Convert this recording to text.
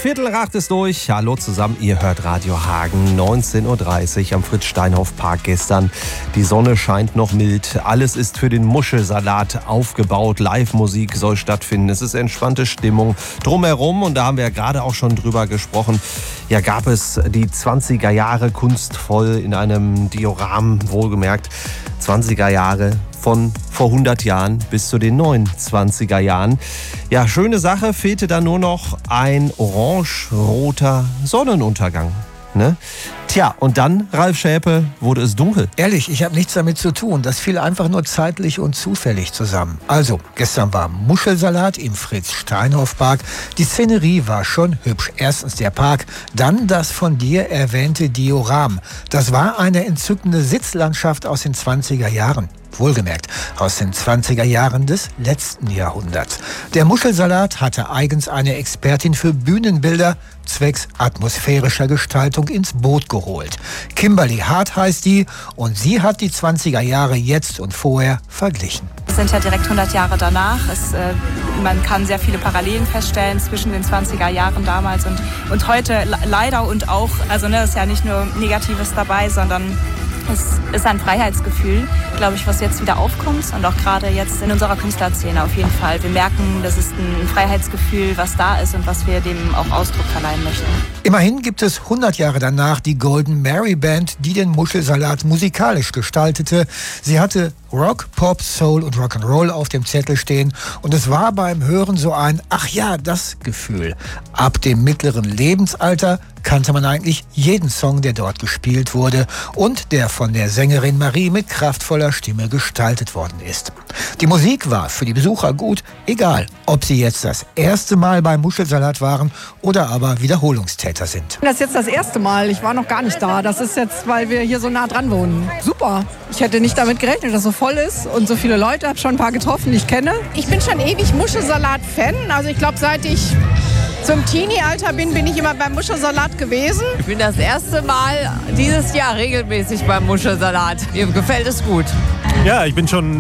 7:15 ist durch. Hallo zusammen, ihr hört Radio Hagen, 19:30 Uhr am Fritz-Steinhoff-Park gestern. Die Sonne scheint noch mild. Alles ist für den Muschelsalat aufgebaut. Live-Musik soll stattfinden. Es ist entspannte Stimmung drumherum. Und da haben wir ja gerade auch schon drüber gesprochen. Ja, gab es die 20er Jahre kunstvoll in einem Dioram, wohlgemerkt. 20er Jahre von vor 100 Jahren bis zu den neuen 20er Jahren. Ja, schöne Sache, fehlte dann nur noch ein orange-roter Sonnenuntergang. Ne? Tja, und dann, Ralf Schäpe, wurde es dunkel. Ehrlich, ich habe nichts damit zu tun. Das fiel einfach nur zeitlich und zufällig zusammen. Also, gestern war Muschelsalat im Fritz-Steinhoff-Park. Die Szenerie war schon hübsch. Erstens der Park, dann das von dir erwähnte Dioram. Das war eine entzückende Sitzlandschaft aus den 20er Jahren. Wohlgemerkt, aus den 20er Jahren des letzten Jahrhunderts. Der Muschelsalat hatte eigens eine Expertin für Bühnenbilder zwecks atmosphärischer Gestaltung ins Boot geholt. Kimberly Hart heißt die und sie hat die 20er Jahre jetzt und vorher verglichen. Wir sind ja direkt 100 Jahre danach. Man kann sehr viele Parallelen feststellen zwischen den 20er Jahren damals und heute leider und auch, also es ist ja nicht nur Negatives dabei, sondern es ist ein Freiheitsgefühl, glaube ich, was jetzt wieder aufkommt und auch gerade jetzt in unserer Künstlerszene auf jeden Fall. Wir merken, das ist ein Freiheitsgefühl, was da ist und was wir dem auch Ausdruck verleihen möchten. Immerhin gibt es 100 Jahre danach die Golden Mary Band, die den Muschelsalat musikalisch gestaltete. Sie hatte Rock, Pop, Soul und Rock'n'Roll auf dem Zettel stehen und es war beim Hören so ein ach ja, das Gefühl. Ab dem mittleren Lebensalter kannte man eigentlich jeden Song, der dort gespielt wurde und der von der Sängerin Marie mit kraftvoller Stimme gestaltet worden ist. Die Musik war für die Besucher gut, egal ob sie jetzt das erste Mal beim Muschelsalat waren oder aber Wiederholungstäter sind. Das ist jetzt das erste Mal, ich war noch gar nicht da. Das ist jetzt, weil wir hier so nah dran wohnen. Super, ich hätte nicht damit gerechnet, dass so voll ist und so viele Leute. Ich habe schon ein paar getroffen, die ich kenne. Ich bin schon ewig Muschelsalat-Fan, also ich glaube, seit ich zum Teenie-Alter bin ich immer beim Muschelsalat gewesen. Ich bin das erste Mal dieses Jahr regelmäßig beim Muschelsalat. Mir gefällt es gut. Ja, ich bin schon